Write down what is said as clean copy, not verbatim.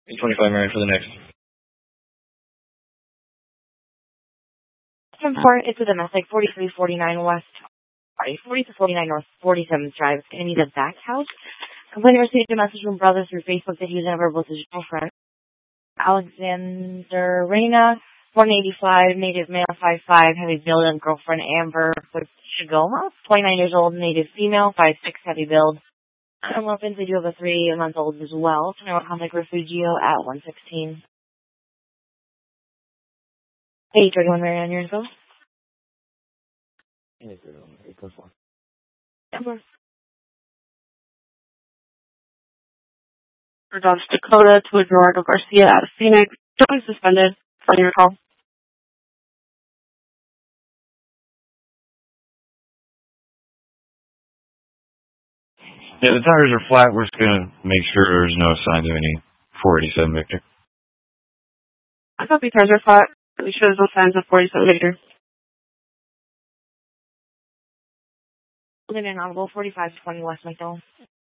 25 Marion for the next. Import, it's a domestic 4349 West, 4349 North 47th Drive. It's going to be the back house. Complaint received a message from brother through Facebook that he was in a verbal digital friend. Alexander Reyna, 185, native male, 5'5", heavy build, and girlfriend Amber with Shigoma, 29 years old, native female, 5'6", heavy build. And weapons, they do have a 3-month-old as well. So now contact Refugio at 116. Hey, 31 Marion, yours go. For Dodge Dakota to Eduardo Garcia out of Phoenix. Don't be suspended for your call. Yeah, the tires are flat. We're just going to make sure there's no signs of any 487 Victor. I thought the tires are flat. Pretty sure there's no signs of 47 Victor. Living on 4520 West McDonald.